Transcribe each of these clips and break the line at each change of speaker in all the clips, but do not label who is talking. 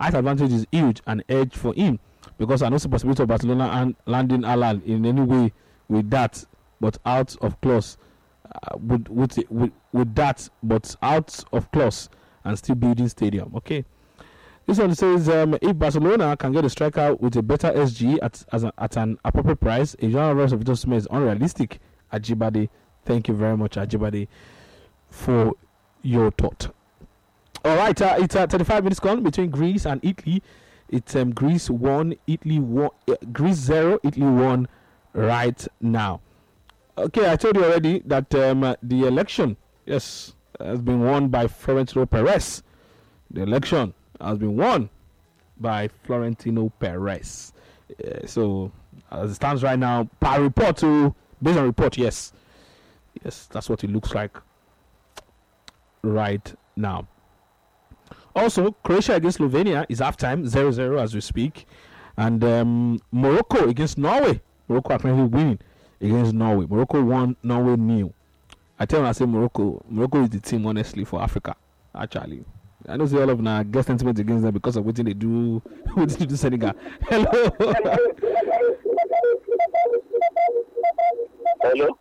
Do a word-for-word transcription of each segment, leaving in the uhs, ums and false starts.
height advantage is huge, an edge for him, because I know the possibility of Barcelona and landing Haaland in any way with that, but out of clause. Uh, with, with with with that, but out of clause and still building stadium. Okay, this one says um, if Barcelona can get a striker with a better S G at as a, at an appropriate price, a general rush of Victor Osimhen is unrealistic. Ajibade, thank you very much, Ajibade, for your thought. All right, uh, it's uh, thirty-five minutes gone between Greece and Italy. It's um, Greece one, Italy one, uh, Greece zero, Italy one right now. Okay, I told you already that um, uh, the election, yes, has been won by Florentino Perez. The election has been won by Florentino Perez. Uh, so, as it stands right now, per report, to based on report, yes, yes, that's what it looks like right now. Also, Croatia against Slovenia is halftime, zero zero as we speak, and um, Morocco against Norway. Morocco are currently winning against Norway. Morocco won, Norway nil. I tell you, I say Morocco. Morocco is the team, honestly, for Africa. Actually, I know say all of them get sentiment against them because of what they do. What they do Senegal. Hello.
Hello.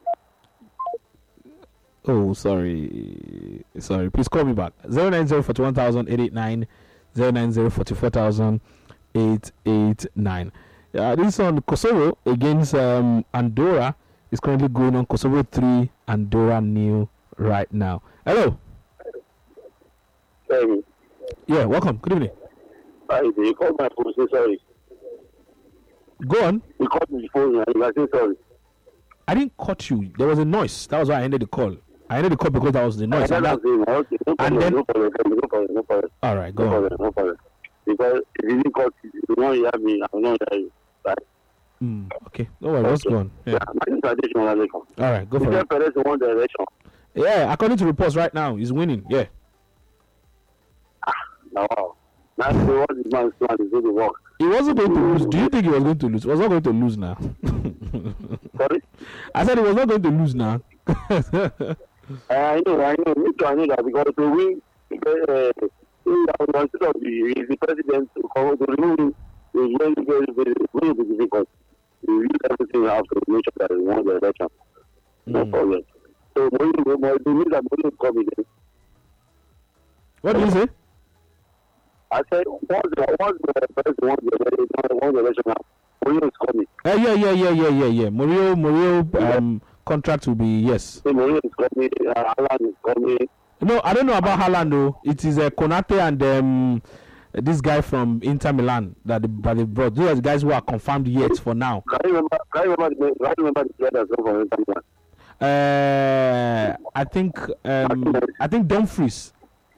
Oh, sorry, sorry. Please call me back. Zero nine zero forty one thousand eight eight nine. Zero nine zero forty four thousand eight eight nine. Yeah, this is on Kosovo against um, Andorra. Is currently going on. Kosovo three, Andorra nil right now. Hello.
Hey.
Yeah, welcome. Good evening.
Hi, you called my phone. Say sorry.
Go on.
You called me phone and I say sorry.
I didn't cut you. There was a noise. That was why I ended the call. I ended the call because that was the noise. And, that,
okay. No problem,
and then,
no problem, no problem, no problem.
All right, go
no
on.
Problem, no problem. Because if you didn't cut, you don't hear me. I don't hear you. Right.
Mm, okay. No worries. Let's go on. Yeah.
Yeah, my tradition.
All right, go for
you
it.
Perez won the election.
Yeah, according to reports right now, he's winning. Yeah.
Ah, no. Now what this man's plan is going to work.
He wasn't going to lose. Do you think he was going to lose? He was not going to lose now.
Sorry?
I said he was not going to lose now.
uh, I know, I know. Me too, I know that because to win, because uh, instead of the, the president to come to remove him, is very, very, very, very, very difficult. We use everything out to make sure that we won the election. No
Mm.
problem. So, Mourinho, it means that Mourinho is coming in.
What did you say?
I said, once the, once the president won the, won the election now, Mourinho is coming.
Uh, yeah, yeah, yeah, yeah, yeah, yeah. Murillo, Murillo, um, contract will be yes.
So, Mourinho is coming, uh, Haaland is coming.
No, I don't know about Haaland though. It is uh, Konate and um, this guy from Inter Milan that they, that they brought. Those are the guys who are confirmed yet for now.
Can you remember, can you remember, the, can you remember the player that's from Inter Milan?
Uh, I think um, I think Dumfries.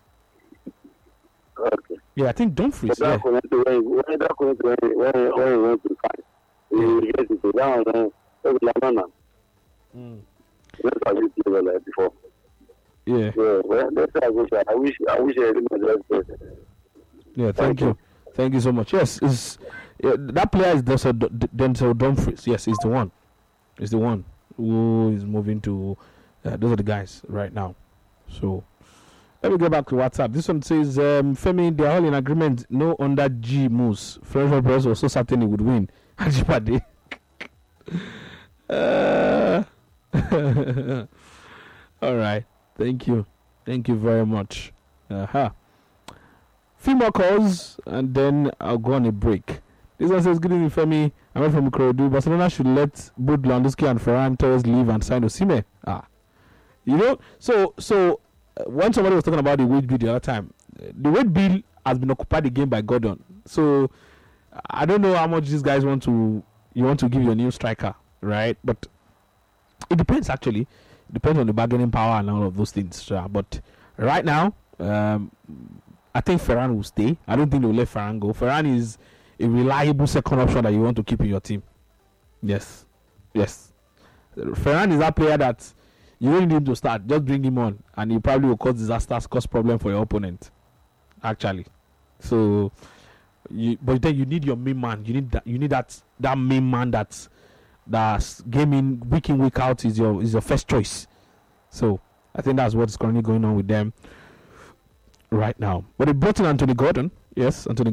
Okay.
Yeah, I think Dumfries.
But
Yeah.
that connect to when when that connect to when when when we went to fight. We get it down then that's Lamana.
Mm.
That's how you feel like before.
Yeah.
Yeah, well that's how I wish I wish I wish I remember that.
Yeah. Thank you. Thank you so much. Yes, is uh, that player is Denzel, Denzel Dumfries. Yes, he's the one. He's the one who is moving to. Uh, those are the guys right now. So let me go back to WhatsApp. This one says, um, Femi, they are all in agreement. No under G moves. Florentino Perez was so certain he would win. Ajibade. uh, all right. Thank you. Thank you very much. Uh-huh. Few more calls and then I'll go on a break. This one says, good evening, Femi. I'm from Ikorodu. Barcelona should let both Lewandowski and Ferran Torres leave and sign Osimhen. Ah. You know, so so uh, when somebody was talking about the wage bill the other time, uh, the wage bill has been occupied again by Gordon. So I don't know how much these guys want to you want to give your new striker, right? But it depends actually. It depends on the bargaining power and all of those things. Uh, but right now, um, I think Ferran will stay. I don't think they will let Ferran go. Ferran is a reliable second option that you want to keep in your team. Yes, yes. Ferran is that player that you don't need him to start. Just bring him on, and he probably will cause disasters, cause problem for your opponent. Actually, so, you, but then you need your main man. You need that. You need that that main man that's that's game in week in week out is your is your first choice. So I think that's what's currently going on with them right now. But they brought in Anthony Gordon. Yes, Anthony